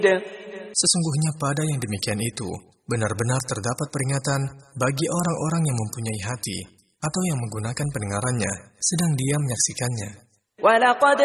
Sesungguhnya pada yang demikian itu, benar-benar terdapat peringatan bagi orang-orang yang mempunyai hati atau yang menggunakan pendengarannya sedang dia menyaksikannya.